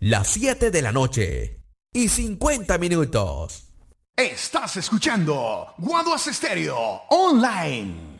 las 7 de la noche y 50 minutos. Estás escuchando Guaduas Estéreo Online.